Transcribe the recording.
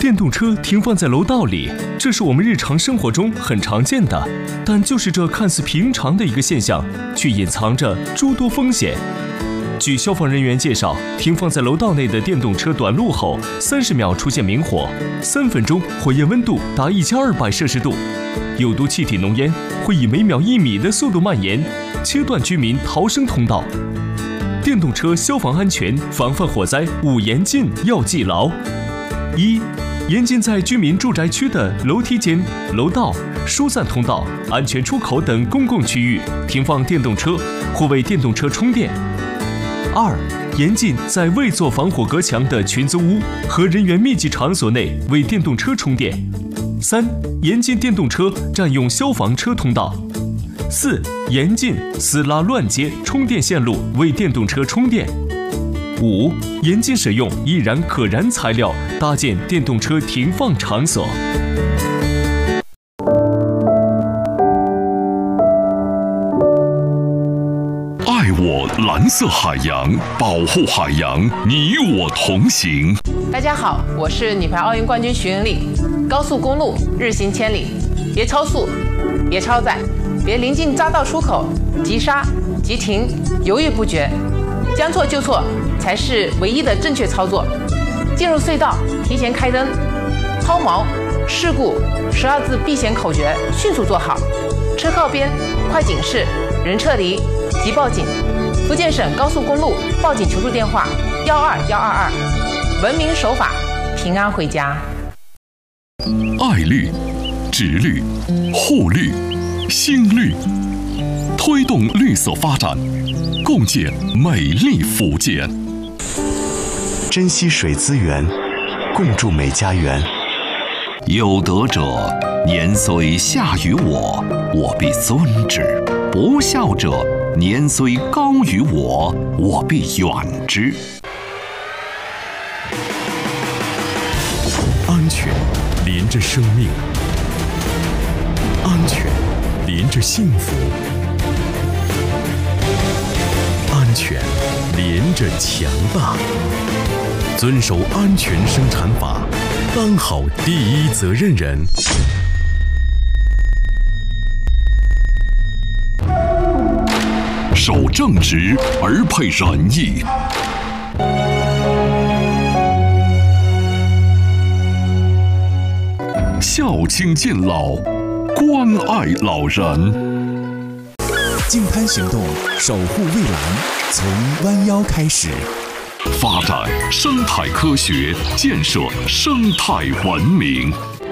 电动车停放在楼道里，这是我们日常生活中很常见的，但就是这看似平常的一个现象，却隐藏着诸多风险。据消防人员介绍，停放在楼道内的电动车短路后，30秒出现明火，3分钟火焰温度达1200摄氏度，有毒气体浓烟会以每秒1米的速度蔓延，切断居民逃生通道。电动车消防安全防范火灾5严禁要记牢：一、严禁在居民住宅区的楼梯间、楼道、疏散通道、安全出口等公共区域停放电动车或为电动车充电。2、严禁在未做防火隔墙的群租屋和人员密集场所内为电动车充电。3、严禁电动车占用消防车通道。4、严禁私拉乱接充电线路为电动车充电。5、严禁使用易燃可燃材料搭建电动车停放场所。 爱我蓝色海洋，保护海洋，你我同行。 大家好，我是女排奥运冠军徐云丽。高速公路日行千里，别超速，别超载，别临近匝道出口急刹、急停，犹豫不决，将错就错才是唯一的正确操作。进入隧道提前开灯，抛锚、事故12字避险口诀迅速做好。车靠边，快警示，人撤离，即报警。福建省高速公路报警求助电话12122，文明守法，平安回家。 爱绿、植绿、护绿、新绿，推动绿色发展，共建美丽福建。 珍惜水资源，共筑美家园。 有德者，年虽下于我，我必尊之；不孝者，年虽高于我，我必远之。 安全连着生命，安全连着幸福，安全连着强大。遵守安全生产法，当好第一责任人。 守正直而配仁义，孝亲敬老，关爱老人。 净滩行动，守护蔚蓝，从弯腰开始。 发展生态科学，建设生态文明。